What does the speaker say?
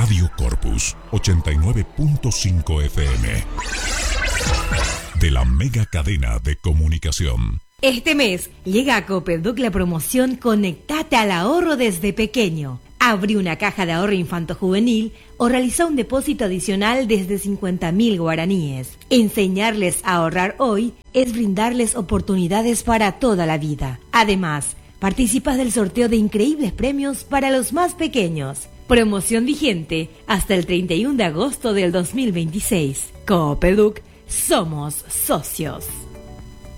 Radio Corpus 89.5 FM. De la mega cadena de comunicación. Este mes llega a Copeduc la promoción Conectate al ahorro desde pequeño. Abrí una caja de ahorro infanto-juvenil o realizá un depósito adicional desde 50.000 guaraníes. Enseñarles a ahorrar hoy es brindarles oportunidades para toda la vida. Además, participas del sorteo de increíbles premios para los más pequeños. Promoción vigente hasta el 31 de agosto del 2026. Copeduc, somos socios.